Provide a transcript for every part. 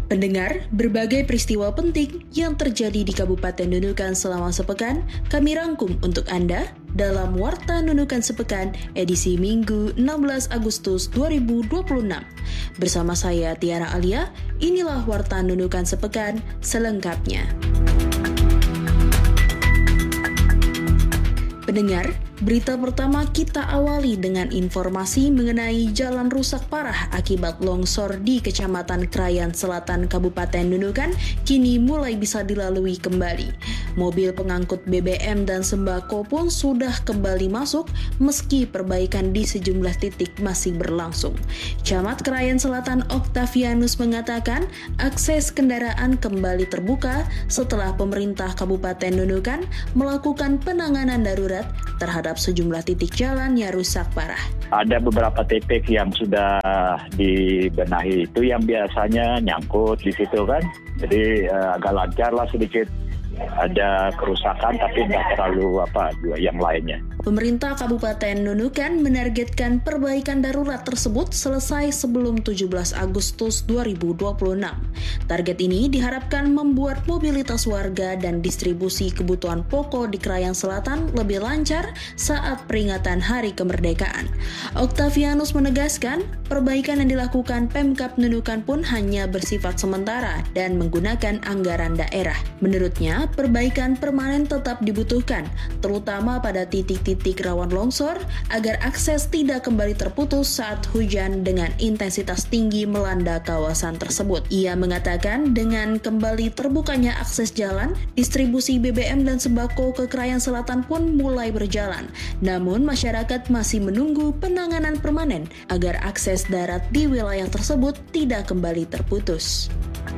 Pendengar, berbagai peristiwa penting yang terjadi di Kabupaten Nunukan selama sepekan kami rangkum untuk Anda dalam Warta Nunukan Sepekan edisi Minggu 16 Agustus 2026. Bersama saya Tiara Alia, inilah Warta Nunukan Sepekan selengkapnya. Pendengar, berita pertama kita awali dengan informasi mengenai jalan rusak parah akibat longsor di Kecamatan Krayan Selatan, Kabupaten Nunukan, kini mulai bisa dilalui kembali. Mobil pengangkut BBM dan sembako pun sudah kembali masuk meski perbaikan di sejumlah titik masih berlangsung. Camat Krayan Selatan Oktavianus mengatakan akses kendaraan kembali terbuka setelah pemerintah Kabupaten Nunukan melakukan penanganan darurat terhadap sejumlah titik jalan yang rusak parah. Ada beberapa titik yang sudah dibenahi itu yang biasanya nyangkut di situ kan. Jadi agak lancar lah sedikit. Ada kerusakan tapi tidak terlalu yang lainnya. Pemerintah Kabupaten Nunukan menargetkan perbaikan darurat tersebut selesai sebelum 17 Agustus 2026. Target ini diharapkan membuat mobilitas warga dan distribusi kebutuhan pokok di Krayan Selatan lebih lancar saat peringatan Hari Kemerdekaan. Oktavianus menegaskan, perbaikan yang dilakukan Pemkab Nunukan pun hanya bersifat sementara dan menggunakan anggaran daerah. Menurutnya, perbaikan permanen tetap dibutuhkan, terutama pada titik-titik rawan longsor, agar akses tidak kembali terputus saat hujan dengan intensitas tinggi melanda kawasan tersebut. Ia mengatakan dengan kembali terbukanya akses jalan, distribusi BBM dan sembako ke Krayan Selatan pun mulai berjalan. Namun masyarakat masih menunggu penanganan permanen agar akses darat di wilayah tersebut tidak kembali terputus.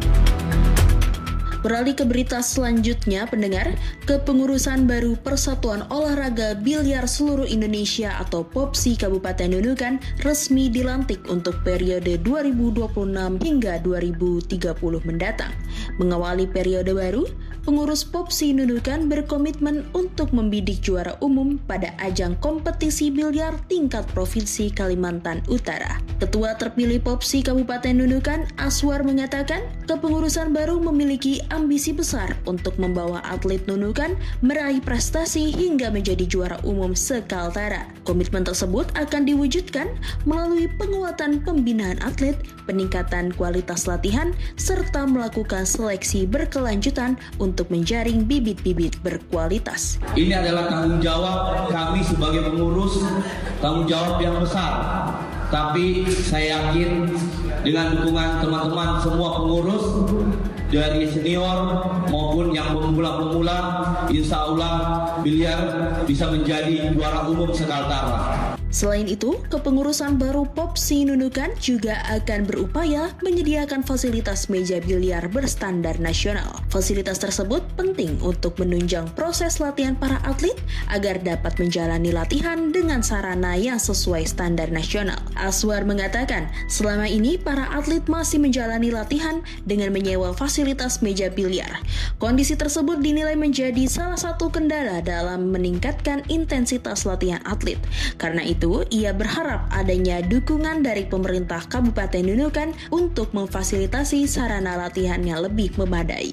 Beralih ke berita selanjutnya, pendengar, kepengurusan baru Persatuan Olahraga Biliar Seluruh Indonesia atau POPSI Kabupaten Nunukan resmi dilantik untuk periode 2026 hingga 2030 mendatang. Mengawali periode baru, pengurus POPSI Nunukan berkomitmen untuk membidik juara umum pada ajang kompetisi biliar tingkat Provinsi Kalimantan Utara. Ketua terpilih POPSI Kabupaten Nunukan, Aswar, mengatakan kepengurusan baru memiliki ambisi besar untuk membawa atlet Nunukan meraih prestasi hingga menjadi juara umum se-Kaltara. Komitmen tersebut akan diwujudkan melalui penguatan pembinaan atlet, peningkatan kualitas latihan, serta melakukan seleksi berkelanjutan untuk menjaring bibit-bibit berkualitas. Ini adalah tanggung jawab kami sebagai pengurus, tanggung jawab yang besar. Tapi saya yakin dengan dukungan teman-teman semua pengurus, dari senior maupun yang pemula-pemula, insya Allah biliar bisa menjadi juara umum se-Kaltara. Selain itu, kepengurusan baru POPSI Nunukan juga akan berupaya menyediakan fasilitas meja biliar berstandar nasional. Fasilitas tersebut penting untuk menunjang proses latihan para atlet agar dapat menjalani latihan dengan sarana yang sesuai standar nasional. Aswar mengatakan, selama ini para atlet masih menjalani latihan dengan menyewa fasilitas meja biliar. Kondisi tersebut dinilai menjadi salah satu kendala dalam meningkatkan intensitas latihan atlet. Karena itu, ia berharap adanya dukungan dari pemerintah Kabupaten Nunukan untuk memfasilitasi sarana latihan yang lebih memadai.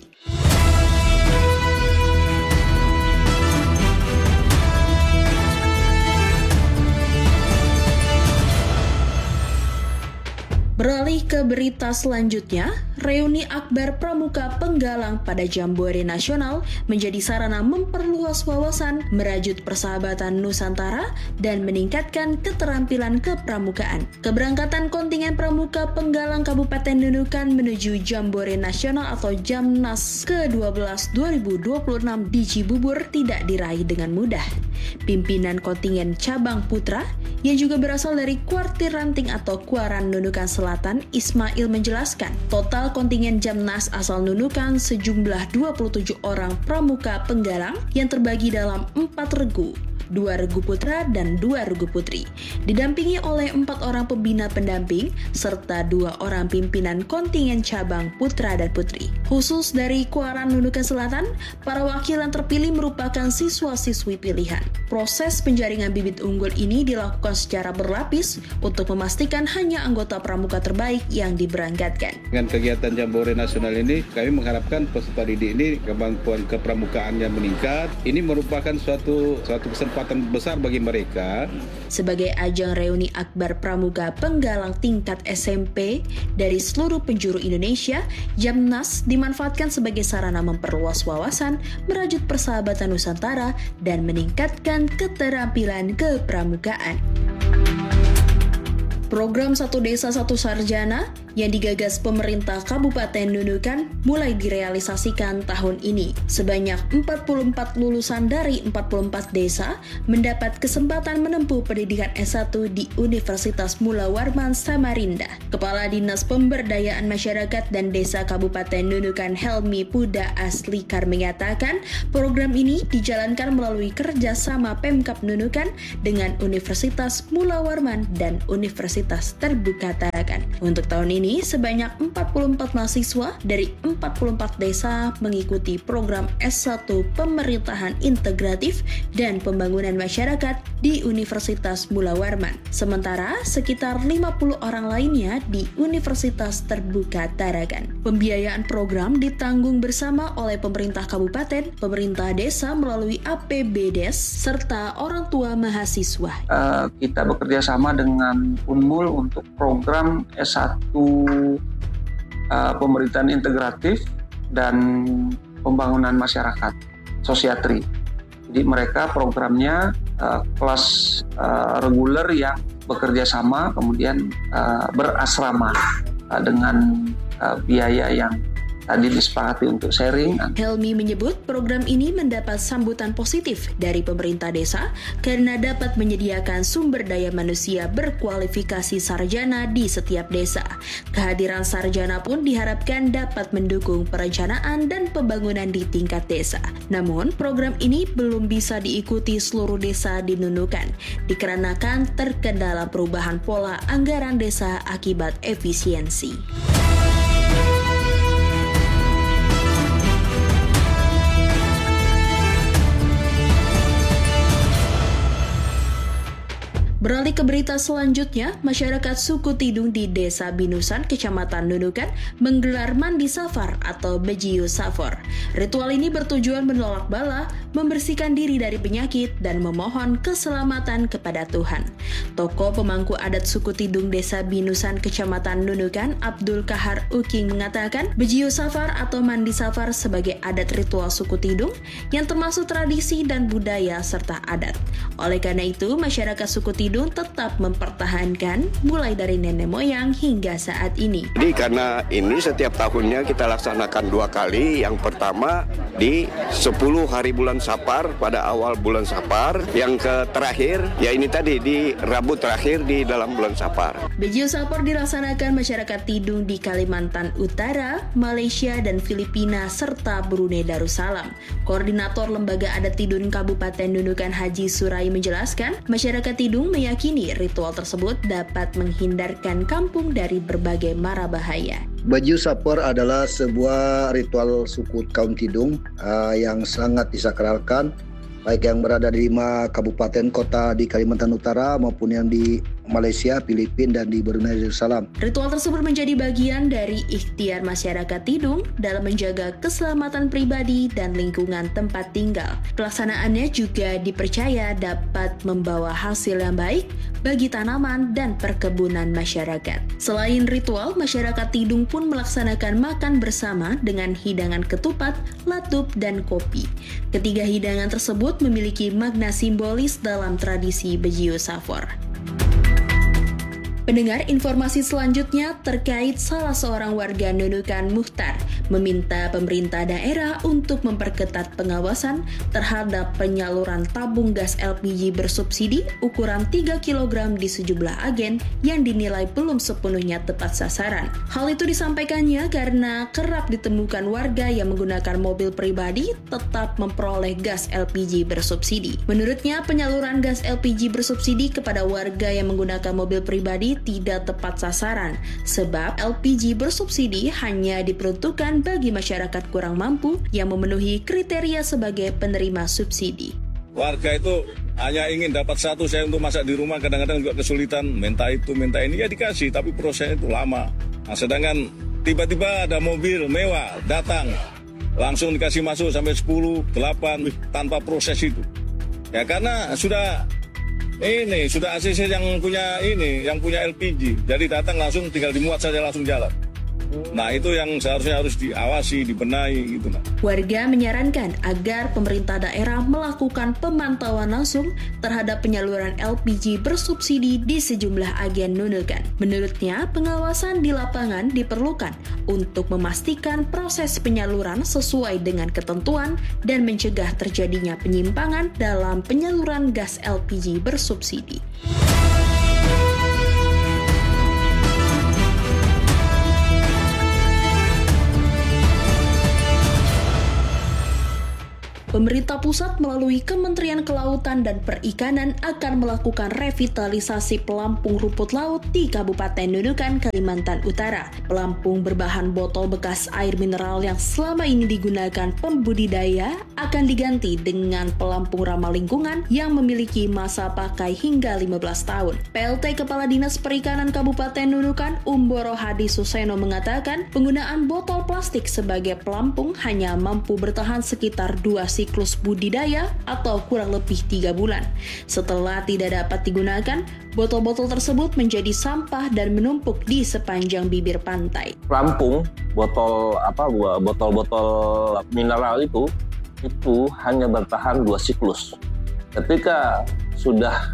Beralih ke berita selanjutnya, reuni akbar pramuka penggalang pada Jambore Nasional menjadi sarana memperluas wawasan, merajut persahabatan Nusantara, dan meningkatkan keterampilan kepramukaan. Keberangkatan kontingen pramuka penggalang Kabupaten Nunukan menuju Jambore Nasional atau Jamnas ke-12 2026 di Cibubur tidak diraih dengan mudah. Pimpinan kontingen cabang putra yang juga berasal dari Kuartir Ranting atau Kuaran Nunukan Selatan, Ismail menjelaskan, total kontingen Jamnas asal Nunukan sejumlah 27 orang pramuka penggalang yang terbagi dalam 4 regu. 2 regu putra dan 2 regu putri. Didampingi oleh 4 orang pembina pendamping serta 2 orang pimpinan kontingen cabang putra dan putri. Khusus dari Kuaran Nunukan Selatan, para wakil yang terpilih merupakan siswa-siswi pilihan. Proses penjaringan bibit unggul ini dilakukan secara berlapis untuk memastikan hanya anggota pramuka terbaik yang diberangkatkan. Dengan kegiatan Jambore Nasional ini, kami mengharapkan peserta didik ini kemampuan kepramukaannya meningkat. Ini merupakan suatu kesempatan besar bagi mereka. Sebagai ajang reuni akbar pramuka penggalang tingkat SMP dari seluruh penjuru Indonesia, Jamnas dimanfaatkan sebagai sarana memperluas wawasan, merajut persahabatan Nusantara, dan meningkatkan keterampilan kepramukaan. Program Satu Desa Satu Sarjana yang digagas pemerintah Kabupaten Nunukan mulai direalisasikan tahun ini. Sebanyak 44 lulusan dari 44 desa mendapat kesempatan menempuh pendidikan S1 di Universitas Mula Warman Samarinda. Kepala Dinas Pemberdayaan Masyarakat dan Desa Kabupaten Nunukan Helmi Puda Aslikar mengatakan program ini dijalankan melalui kerjasama Pemkab Nunukan dengan Universitas Mula Warman dan Universitas Terbuka Tarakan. Untuk tahun ini sebanyak 44 mahasiswa dari 44 desa mengikuti program S1 Pemerintahan Integratif dan Pembangunan Masyarakat di Universitas Mula Warman. Sementara sekitar 50 orang lainnya di Universitas Terbuka Tarakan. Pembiayaan program ditanggung bersama oleh pemerintah kabupaten, pemerintah desa melalui APBDes, serta orang tua mahasiswa. Kita bekerja sama dengan Unmul untuk program S1 Pemerintahan Integratif dan Pembangunan Masyarakat, Sosiatri. Jadi mereka programnya kelas reguler yang bekerja sama, kemudian berasrama dengan biaya yang tadi disepakati untuk sharing. Helmi menyebut program ini mendapat sambutan positif dari pemerintah desa karena dapat menyediakan sumber daya manusia berkualifikasi sarjana di setiap desa. Kehadiran sarjana pun diharapkan dapat mendukung perencanaan dan pembangunan di tingkat desa. Namun, program ini belum bisa diikuti seluruh desa di Nunukan dikarenakan terkendala perubahan pola anggaran desa akibat efisiensi. Beralih ke berita selanjutnya, masyarakat suku Tidung di Desa Binusan, Kecamatan Nunukan, menggelar mandi safar atau bejiu safar. Ritual ini bertujuan menolak bala, membersihkan diri dari penyakit, dan memohon keselamatan kepada Tuhan. Tokoh pemangku adat suku Tidung Desa Binusan, Kecamatan Nunukan, Abdul Kahar Uking mengatakan, bejiu safar atau mandi safar sebagai adat ritual suku Tidung yang termasuk tradisi dan budaya serta adat. Oleh karena itu, masyarakat suku Tidung tetap mempertahankan mulai dari nenek moyang hingga saat ini. Jadi karena ini setiap tahunnya kita laksanakan 2 kali. Yang pertama di 10 hari bulan Safar pada awal bulan Safar. Yang terakhir ya ini tadi di Rabu terakhir di dalam bulan Safar. Bejiu Safar dilaksanakan masyarakat Tidung di Kalimantan Utara, Malaysia dan Filipina serta Brunei Darussalam. Koordinator Lembaga Adat Tidung Kabupaten Nunukan Haji Surai menjelaskan, masyarakat Tidung meyakini ritual tersebut dapat menghindarkan kampung dari berbagai mara bahaya. Bejiu Safar adalah sebuah ritual suku kaum Tidung yang sangat disakralkan, baik yang berada di 5 kabupaten kota di Kalimantan Utara maupun yang di Malaysia, Filipina, dan di Brunei Darussalam. Ritual tersebut menjadi bagian dari ikhtiar masyarakat Tidung dalam menjaga keselamatan pribadi dan lingkungan tempat tinggal. Pelaksanaannya juga dipercaya dapat membawa hasil yang baik bagi tanaman dan perkebunan masyarakat. Selain ritual, masyarakat Tidung pun melaksanakan makan bersama dengan hidangan ketupat, latup, dan kopi. Ketiga hidangan tersebut memiliki makna simbolis dalam tradisi Bejiu Safar. Pendengar, informasi selanjutnya terkait salah seorang warga Nunukan Muhtar meminta pemerintah daerah untuk memperketat pengawasan terhadap penyaluran tabung gas LPG bersubsidi ukuran 3 kg di sejumlah agen yang dinilai belum sepenuhnya tepat sasaran. Hal itu disampaikannya karena kerap ditemukan warga yang menggunakan mobil pribadi tetap memperoleh gas LPG bersubsidi. Menurutnya, penyaluran gas LPG bersubsidi kepada warga yang menggunakan mobil pribadi tidak tepat sasaran, sebab LPG bersubsidi hanya diperuntukkan bagi masyarakat kurang mampu yang memenuhi kriteria sebagai penerima subsidi. Warga itu hanya ingin dapat satu, saya untuk masak di rumah kadang-kadang juga kesulitan, minta itu, minta ini, ya dikasih, tapi prosesnya itu lama. Nah, sedangkan tiba-tiba ada mobil mewah datang, langsung dikasih masuk sampai 10, 8, tanpa proses itu. Ya karena sudah ACC yang punya LPG, jadi datang langsung tinggal dimuat saja langsung jalan. Nah itu yang seharusnya harus diawasi, dibenahi gitu. Warga menyarankan agar pemerintah daerah melakukan pemantauan langsung terhadap penyaluran LPG bersubsidi di sejumlah agen Nunukan. Menurutnya, pengawasan di lapangan diperlukan untuk memastikan proses penyaluran sesuai dengan ketentuan dan mencegah terjadinya penyimpangan dalam penyaluran gas LPG bersubsidi. Pemerintah pusat melalui Kementerian Kelautan dan Perikanan akan melakukan revitalisasi pelampung rumput laut di Kabupaten Nunukan, Kalimantan Utara. Pelampung berbahan botol bekas air mineral yang selama ini digunakan pembudidaya akan diganti dengan pelampung ramah lingkungan yang memiliki masa pakai hingga 15 tahun. PLT Kepala Dinas Perikanan Kabupaten Nunukan, Umboro Hadi Suseno mengatakan penggunaan botol plastik sebagai pelampung hanya mampu bertahan sekitar 2 siklus budidaya atau kurang lebih 3 bulan. Setelah tidak dapat digunakan, botol-botol tersebut menjadi sampah dan menumpuk di sepanjang bibir pantai. Pelampung botol-botol mineral itu hanya bertahan 2 siklus. Ketika sudah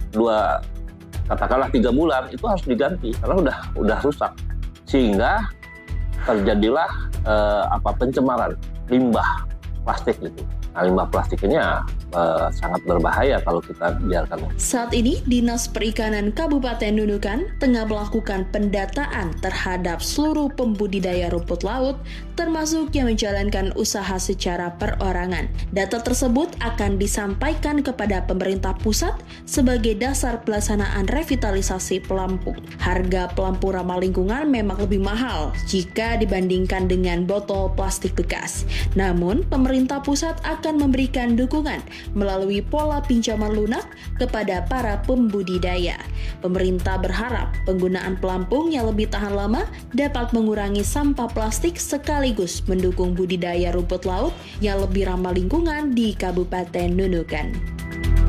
3 bulan itu harus diganti karena udah rusak. Sehingga terjadilah pencemaran limbah plastik itu. Nah, limbah plastiknya sangat berbahaya kalau kita biarkan. Saat ini, Dinas Perikanan Kabupaten Nunukan tengah melakukan pendataan terhadap seluruh pembudidaya rumput laut, termasuk yang menjalankan usaha secara perorangan. Data tersebut akan disampaikan kepada pemerintah pusat sebagai dasar pelaksanaan revitalisasi pelampung. Harga pelampung ramah lingkungan memang lebih mahal jika dibandingkan dengan botol plastik bekas. Namun, pemerintah pusat akan memberikan dukungan melalui pola pinjaman lunak kepada para pembudidaya. Pemerintah berharap penggunaan pelampung yang lebih tahan lama dapat mengurangi sampah plastik sekaligus mendukung budidaya rumput laut yang lebih ramah lingkungan di Kabupaten Nunukan.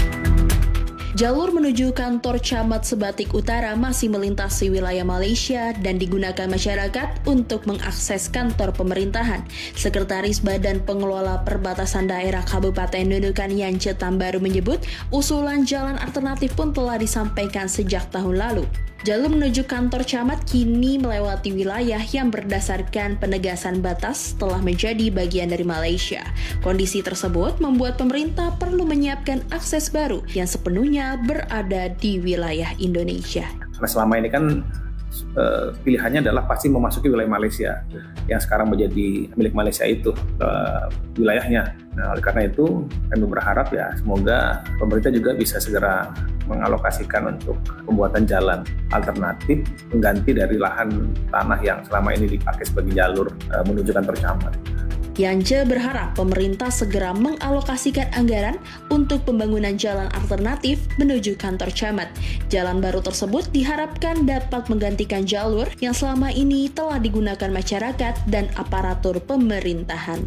Jalur menuju kantor Camat Sebatik Utara masih melintasi wilayah Malaysia dan digunakan masyarakat untuk mengakses kantor pemerintahan. Sekretaris Badan Pengelola Perbatasan Daerah Kabupaten Nunukan Yance Tambaru menyebut usulan jalan alternatif pun telah disampaikan sejak tahun lalu. Jalur menuju kantor camat kini melewati wilayah yang berdasarkan penegasan batas telah menjadi bagian dari Malaysia. Kondisi tersebut membuat pemerintah perlu menyiapkan akses baru yang sepenuhnya berada di wilayah Indonesia. Karena selama ini kan pilihannya adalah pasti memasuki wilayah Malaysia yang sekarang menjadi milik Malaysia itu wilayahnya. Nah, oleh karena itu kami berharap ya semoga pemerintah juga bisa segera mengalokasikan untuk pembuatan jalan alternatif pengganti dari lahan tanah yang selama ini dipakai sebagai jalur menuju kantor camat. Yance berharap pemerintah segera mengalokasikan anggaran untuk pembangunan jalan alternatif menuju kantor camat. Jalan baru tersebut diharapkan dapat menggantikan jalur yang selama ini telah digunakan masyarakat dan aparatur pemerintahan.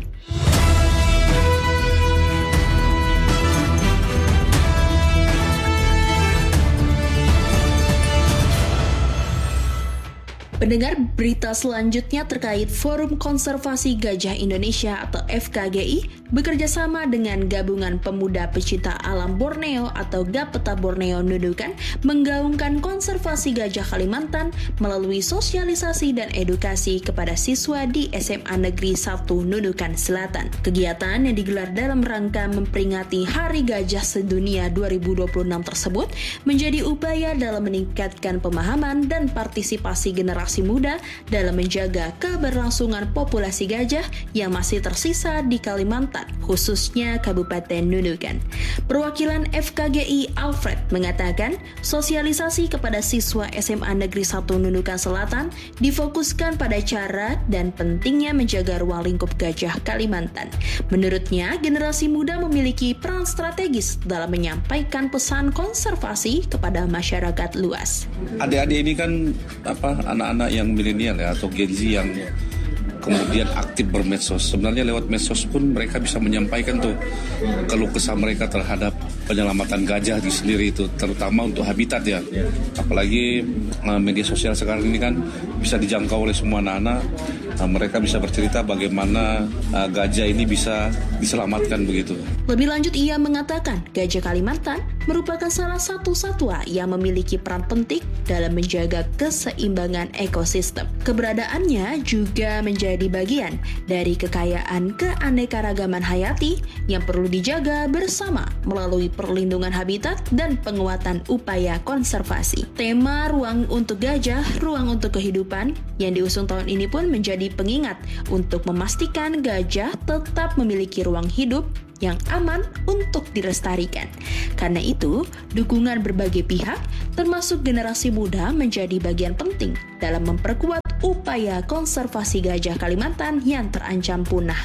Pendengar, berita selanjutnya terkait Forum Konservasi Gajah Indonesia atau FKGI bekerja sama dengan Gabungan Pemuda Pecinta Alam Borneo atau Gapeta Borneo Nunukan menggaungkan konservasi gajah Kalimantan melalui sosialisasi dan edukasi kepada siswa di SMA Negeri 1 Nunukan Selatan. Kegiatan yang digelar dalam rangka memperingati Hari Gajah Sedunia 2026 tersebut menjadi upaya dalam meningkatkan pemahaman dan partisipasi generasi muda dalam menjaga keberlangsungan populasi gajah yang masih tersisa di Kalimantan, khususnya Kabupaten Nunukan. Perwakilan FKGI Alfred mengatakan, sosialisasi kepada siswa SMA Negeri 1 Nunukan Selatan difokuskan pada cara dan pentingnya menjaga ruang lingkup gajah Kalimantan. Menurutnya, generasi muda memiliki peran strategis dalam menyampaikan pesan konservasi kepada masyarakat luas. Adik-adik ini kan anak-anak yang milenial ya, atau Gen Z yang kemudian aktif bermedsos. Sebenarnya lewat medsos pun mereka bisa menyampaikan tuh keluh kesah mereka terhadap penyelamatan gajah di sendiri itu, terutama untuk habitat ya. Apalagi media sosial sekarang ini kan bisa dijangkau oleh semua anak-anak. Mereka bisa bercerita bagaimana gajah ini bisa diselamatkan begitu. Lebih lanjut, ia mengatakan gajah Kalimantan merupakan salah satu satwa yang memiliki peran penting dalam menjaga keseimbangan ekosistem. Keberadaannya juga menjadi bagian dari kekayaan keanekaragaman hayati yang perlu dijaga bersama melalui perlindungan habitat dan penguatan upaya konservasi. Tema Ruang untuk Gajah, Ruang untuk Kehidupan yang diusung tahun ini pun menjadi pengingat untuk memastikan gajah tetap memiliki ruang hidup yang aman untuk dilestarikan. Karena itu, dukungan berbagai pihak, termasuk generasi muda, menjadi bagian penting dalam memperkuat upaya konservasi gajah Kalimantan yang terancam punah.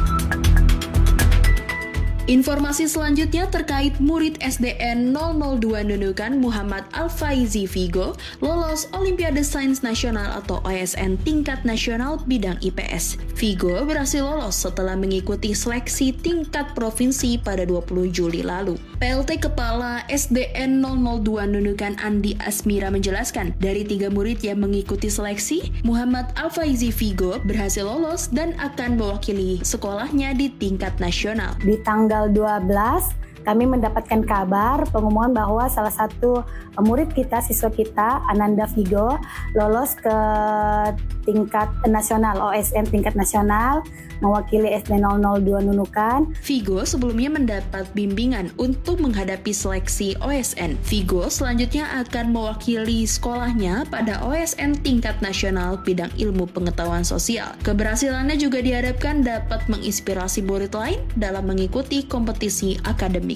Informasi selanjutnya terkait murid SDN 002 Nunukan Muhammad Al-Faizi Vigo lolos Olimpiade Sains Nasional atau OSN tingkat nasional bidang IPS. Vigo berhasil lolos setelah mengikuti seleksi tingkat provinsi pada 20 Juli lalu. PLT Kepala SDN 002 Nunukan Andi Asmira menjelaskan, dari 3 murid yang mengikuti seleksi, Muhammad Al-Faizi Vigo berhasil lolos dan akan mewakili sekolahnya di tingkat nasional. Di tanggal 12 kami mendapatkan kabar pengumuman bahwa salah satu murid kita, siswa kita, Ananda Vigo, lolos ke tingkat nasional, OSN tingkat nasional, mewakili SD 002 Nunukan. Vigo sebelumnya mendapat bimbingan untuk menghadapi seleksi OSN. Vigo selanjutnya akan mewakili sekolahnya pada OSN tingkat nasional bidang ilmu pengetahuan sosial. Keberhasilannya juga diharapkan dapat menginspirasi murid lain dalam mengikuti kompetisi akademik.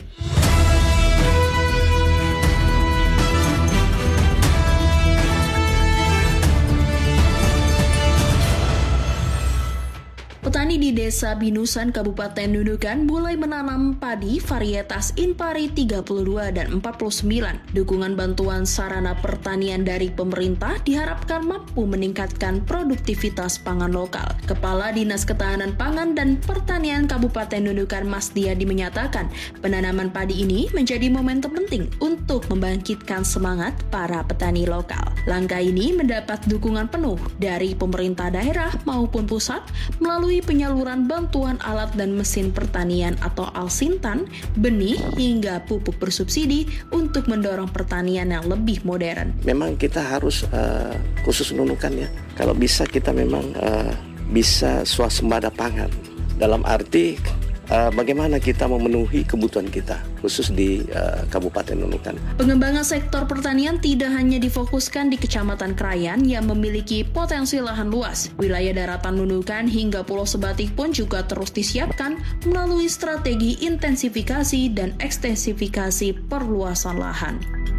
Petani di Desa Binusan, Kabupaten Nunukan mulai menanam padi varietas Inpari 32 dan 49. Dukungan bantuan sarana pertanian dari pemerintah diharapkan mampu meningkatkan produktivitas pangan lokal. Kepala Dinas Ketahanan Pangan dan Pertanian Kabupaten Nunukan Masdiadi menyatakan, penanaman padi ini menjadi momentum penting untuk membangkitkan semangat para petani lokal. Langkah ini mendapat dukungan penuh dari pemerintah daerah maupun pusat melalui penyaluran bantuan alat dan mesin pertanian atau Alsintan, benih hingga pupuk bersubsidi untuk mendorong pertanian yang lebih modern. Memang kita harus khusus Nunukan ya. Kalau bisa kita memang bisa swasembada pangan. Dalam arti bagaimana kita memenuhi kebutuhan kita, khusus di Kabupaten Nunukan. Pengembangan sektor pertanian tidak hanya difokuskan di Kecamatan Krayan yang memiliki potensi lahan luas. Wilayah daratan Nunukan hingga Pulau Sebatik pun juga terus disiapkan melalui strategi intensifikasi dan ekstensifikasi perluasan lahan.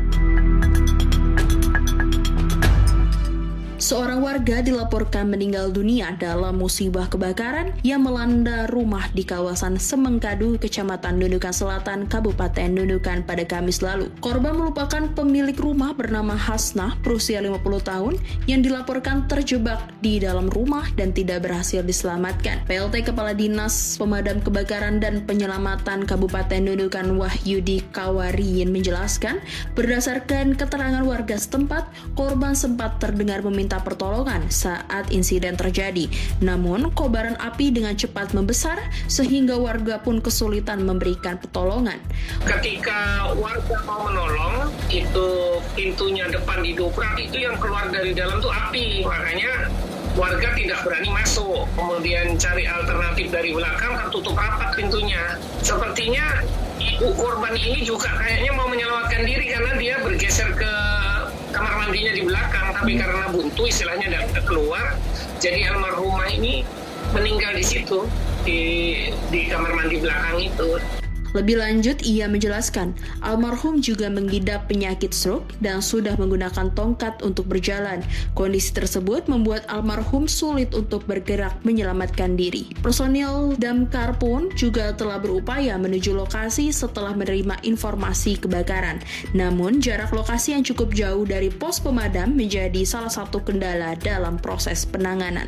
Seorang warga dilaporkan meninggal dunia dalam musibah kebakaran yang melanda rumah di kawasan Semengkadu, Kecamatan Nunukan Selatan, Kabupaten Nunukan pada Kamis lalu. Korban merupakan pemilik rumah bernama Hasnah, berusia 50 tahun, yang dilaporkan terjebak di dalam rumah dan tidak berhasil diselamatkan. PLT Kepala Dinas Pemadam Kebakaran dan Penyelamatan Kabupaten Nunukan Wahyudi Kawariyin menjelaskan, berdasarkan keterangan warga setempat, korban sempat terdengar meminta meminta pertolongan saat insiden terjadi. Namun, kobaran api dengan cepat membesar sehingga warga pun kesulitan memberikan pertolongan. Ketika warga mau menolong, itu pintunya depan didobrak, itu yang keluar dari dalam tuh api. Makanya warga tidak berani masuk. Kemudian cari alternatif dari belakang, tertutup rapat pintunya. Sepertinya ibu korban ini juga kayaknya mau menyelamatkan diri karena dia bergeser ke kamar mandinya di belakang. Tapi karena buntu istilahnya tidak keluar, jadi almarhumah ini meninggal di situ, di kamar mandi belakang itu. Lebih lanjut, ia menjelaskan, almarhum juga mengidap penyakit stroke dan sudah menggunakan tongkat untuk berjalan. Kondisi tersebut membuat almarhum sulit untuk bergerak menyelamatkan diri. Personil damkar pun juga telah berupaya menuju lokasi setelah menerima informasi kebakaran. Namun, jarak lokasi yang cukup jauh dari pos pemadam menjadi salah satu kendala dalam proses penanganan.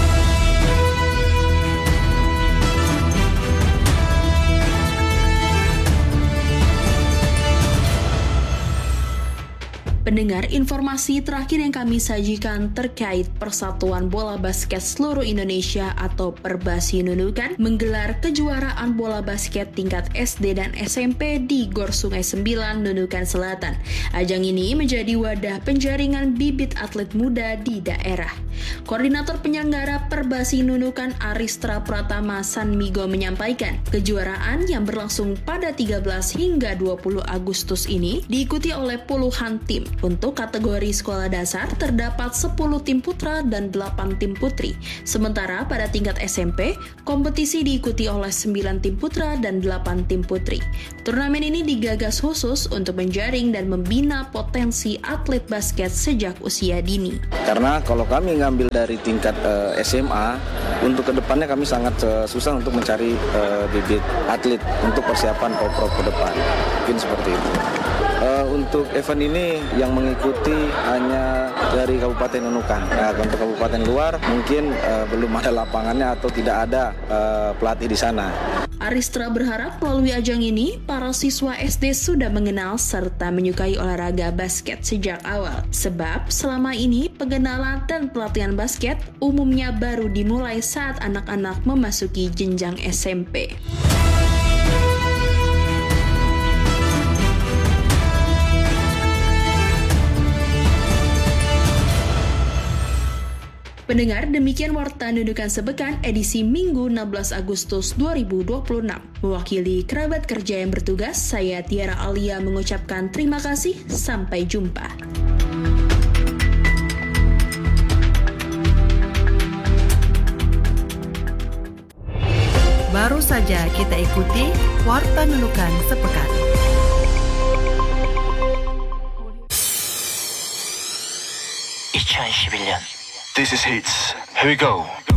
Pendengar, informasi terakhir yang kami sajikan terkait Persatuan Bola Basket Seluruh Indonesia atau Perbasi Nunukan menggelar kejuaraan bola basket tingkat SD dan SMP di Gor Sungai 9, Nunukan Selatan. Ajang ini menjadi wadah penjaringan bibit atlet muda di daerah. Koordinator penyelenggara Perbasi Nunukan Aristra Pratama Sanmigo menyampaikan, kejuaraan yang berlangsung pada 13 hingga 20 Agustus ini diikuti oleh puluhan tim. Untuk kategori sekolah dasar terdapat 10 tim putra dan 8 tim putri. Sementara pada tingkat SMP, kompetisi diikuti oleh 9 tim putra dan 8 tim putri. Turnamen ini digagas khusus untuk menjaring dan membina potensi atlet basket sejak usia dini. Karena kalau kami ngambil dari tingkat SMA, untuk kedepannya kami sangat susah untuk mencari bibit atlet untuk persiapan pro ke depan. Mungkin seperti itu. Untuk event ini yang mengikuti hanya dari Kabupaten Nunukan. Nah, untuk kabupaten luar mungkin belum ada lapangannya atau tidak ada pelatih di sana. Aristra berharap melalui ajang ini, para siswa SD sudah mengenal serta menyukai olahraga basket sejak awal. Sebab selama ini pengenalan dan pelatihan basket umumnya baru dimulai saat anak-anak memasuki jenjang SMP. Pendengar, demikian Warta Nunukan Sepekan edisi Minggu 16 Agustus 2026. Mewakili kerabat kerja yang bertugas, saya Tiara Alia mengucapkan terima kasih. Sampai jumpa. Baru saja kita ikuti Warta Nunukan Sepekan. This is Hits. Here we go.